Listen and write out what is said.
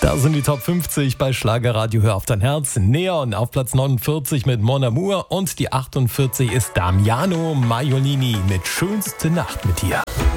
Da sind die Top 50 bei Schlagerradio Hör auf dein Herz. Neon auf Platz 49 mit Mon Amour und die 48 ist Damiano Maiolini mit Schönste Nacht mit dir.